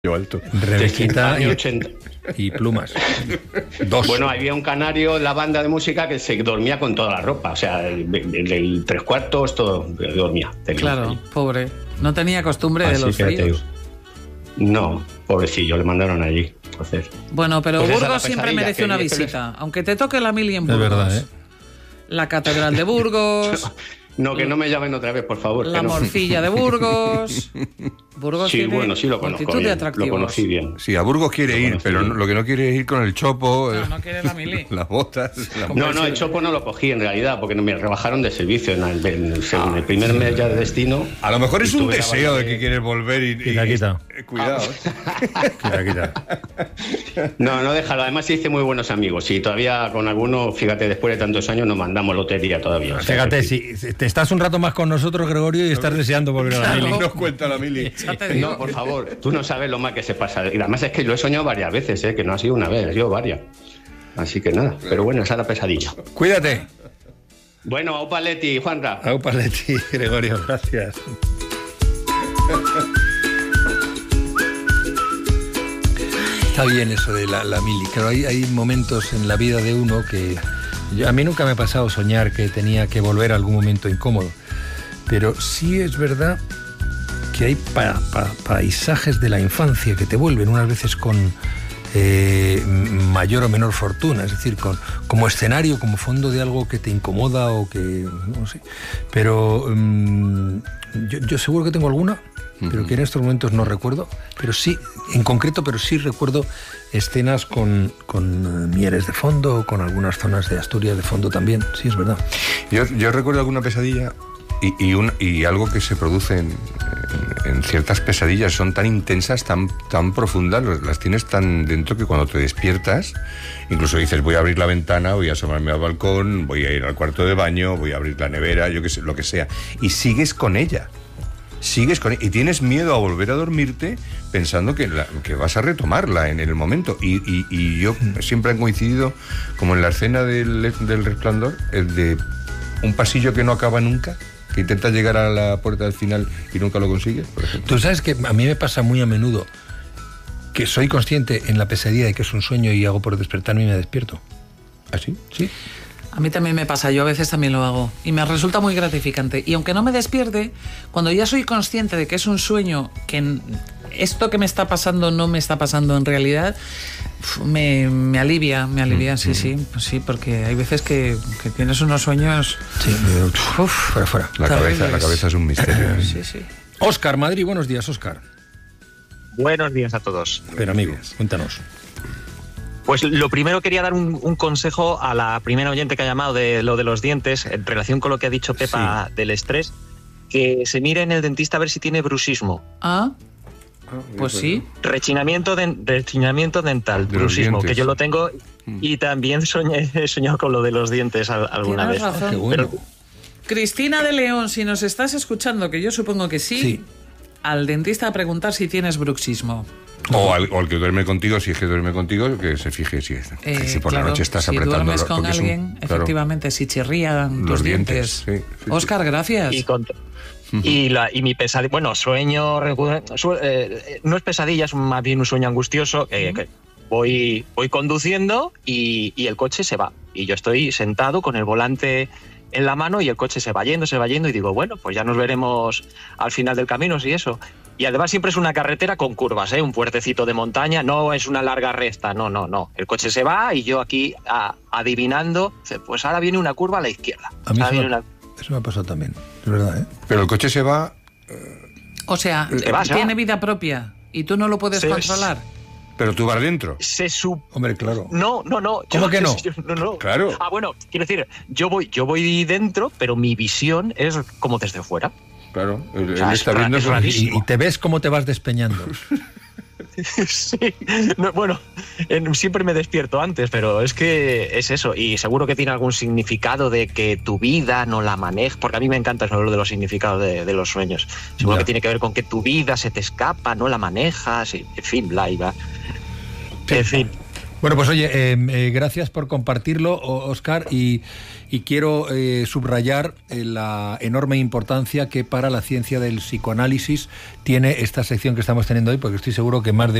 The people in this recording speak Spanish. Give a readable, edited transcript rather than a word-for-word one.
alto. Rebequita y plumas. Dos. Bueno, había un canario en la banda de música que se dormía con toda la ropa. O sea, el 3/4 todo dormía. Claro, pobre. No tenía costumbre de los fríos. No, pobrecillo, le mandaron allí. Entonces, bueno, pero pues Burgos siempre merece una visita. Aunque te toque la mili en Burgos. Es verdad, ¿eh? La Catedral de Burgos. No, que no me llamen otra vez, por favor. La morcilla de Burgos. Burgos sí, tiene bueno, sí lo conozco bien, lo conocí bien. Sí, a Burgos quiere ir, pero lo que no quiere es ir con el chopo. No quiere la mili. Las botas. No, el chopo no lo cogí en realidad, porque me rebajaron de servicio en el primer mes ya de destino. A lo mejor es un deseo de que quieres volver y quita. Cuidado. Quita. No, déjalo. Además hice muy buenos amigos y todavía con algunos, fíjate, después de tantos años nos mandamos lotería todavía. Fíjate, si te estás un rato más con nosotros, Gregorio, y estás deseando volver a la mili. Nos cuenta la mili. No, por favor, tú no sabes lo mal que se pasa. Y además es que lo he soñado varias veces, que no ha sido una vez, ha sido varias. Así que nada, pero bueno, esa es la pesadilla. Cuídate. Bueno, aupa Leti, Juanra. Aupa Leti, Gregorio, gracias. Está bien eso de la mili. Claro, hay momentos en la vida de uno que... a mí nunca me ha pasado soñar que tenía que volver a algún momento incómodo. Pero sí es verdad que hay paisajes de la infancia que te vuelven unas veces con mayor o menor fortuna, es decir, como escenario, como fondo de algo que te incomoda o que... no sé. Pero yo seguro que tengo alguna, pero que en estos momentos no recuerdo, pero sí, en concreto, pero sí recuerdo escenas con Mieres de fondo, con algunas zonas de Asturias de fondo también, sí, es verdad. Yo recuerdo alguna pesadilla y algo que se produce en ciertas pesadillas, son tan intensas, tan profundas, las tienes tan dentro que cuando te despiertas, incluso dices, voy a abrir la ventana, voy a asomarme al balcón, voy a ir al cuarto de baño, voy a abrir la nevera, yo qué sé, lo que sea, y sigues con ella. Y tienes miedo a volver a dormirte pensando que vas a retomarla en el momento. Y yo siempre han coincidido, como en la escena del Resplandor, el de un pasillo que no acaba nunca, que intentas llegar a la puerta del final y nunca lo consigues, por ejemplo. Tú sabes que a mí me pasa muy a menudo que soy consciente en la pesadilla de que es un sueño y hago por despertarme y me despierto. ¿Ah, sí? Sí. A mí también me pasa, yo a veces también lo hago y me resulta muy gratificante. Y aunque no me despierte, cuando ya soy consciente de que es un sueño, que esto que me está pasando no me está pasando en realidad, me alivia, sí, porque hay veces que tienes unos sueños... Sí, fuera. La cabeza es un misterio. Sí. Óscar, Madrid, buenos días, Óscar. Buenos días a todos. Pero amigo, cuéntanos. Pues lo primero quería dar un consejo a la primera oyente que ha llamado de lo de los dientes, en relación con lo que ha dicho Pepa del estrés, que se mire en el dentista a ver si tiene bruxismo. Pues sí. Rechinamiento dental, bruxismo, que yo lo tengo y también he soñado con lo de los dientes alguna vez. Tienes razón. Qué bueno. Pero, Cristina de León, si nos estás escuchando, que yo supongo que sí. Al dentista a preguntar si tienes bruxismo. O al que duerme contigo, si es que duerme contigo, que se fije si por la noche estás apretando. Si duermes con alguien, efectivamente, si chirrían tus dientes. Sí. Óscar, gracias. Y mi pesadilla, bueno, sueño, no es pesadilla, es más bien un sueño angustioso, que voy conduciendo y el coche se va. Y yo estoy sentado con el volante en la mano y el coche se va yendo y digo, bueno, pues ya nos veremos al final del camino, si eso. Y además siempre es una carretera con curvas, un puertecito de montaña, no es una larga recta, no. El coche se va y yo aquí adivinando, pues ahora viene una curva a la izquierda. A mí eso me ha pasado también, es verdad, Pero el coche se va... O sea, tiene vida propia y tú no lo puedes controlar. Pero tú vas dentro. Hombre, claro. No. ¿Cómo que no? No. Claro. Bueno, quiero decir, yo voy dentro, pero mi visión es como desde fuera. Claro, él está viendo eso. Y te ves cómo te vas despeñando. Sí, siempre me despierto antes, pero es que es eso, y seguro que tiene algún significado de que tu vida no la manejas, porque a mí me encanta eso de los significados de los sueños. Seguro que tiene que ver con que tu vida se te escapa, no la manejas, en fin, bla, y va. En fin. Bueno, pues oye, gracias por compartirlo, Óscar, y quiero subrayar la enorme importancia que para la ciencia del psicoanálisis tiene esta sección que estamos teniendo hoy, porque estoy seguro que más de